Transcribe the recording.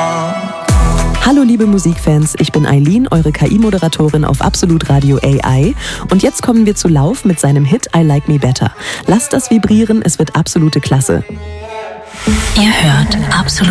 Hallo liebe Musikfans, ich bin Eileen, eure KI-Moderatorin auf Absolut Radio AI und jetzt kommen wir zu Lauf mit seinem Hit I Like Me Better. Lasst das vibrieren, es wird absolute Klasse. Ihr hört Absolut